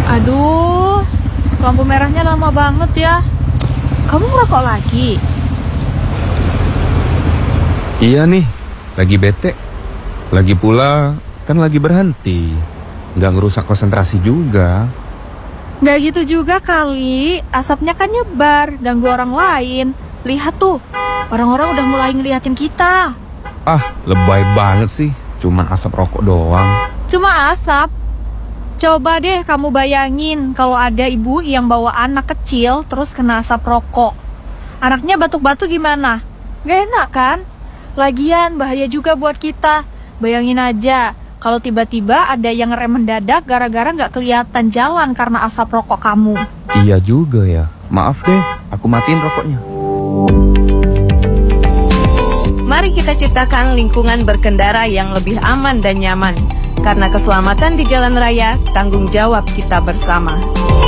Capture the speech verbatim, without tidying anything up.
Aduh, lampu merahnya lama banget ya. Kamu ngerokok lagi? Iya nih, lagi bete. Lagi pula kan lagi berhenti. Nggak ngerusak konsentrasi juga. Nggak gitu juga kali, asapnya kan nyebar, ganggu orang lain. Lihat tuh, orang-orang udah mulai ngeliatin kita. Ah, lebay banget sih. Cuman asap rokok doang. Cuma asap. Coba deh kamu bayangin kalau ada ibu yang bawa anak kecil terus kena asap rokok. Anaknya batuk-batuk gimana? Gak enak kan? Lagian bahaya juga buat kita. Bayangin aja, kalau tiba-tiba ada yang rem mendadak gara-gara gak kelihatan jalan karena asap rokok kamu. Iya juga ya. Maaf deh, aku matiin rokoknya. Mari kita ciptakan lingkungan berkendara yang lebih aman dan nyaman. Karena keselamatan di jalan raya, tanggung jawab kita bersama.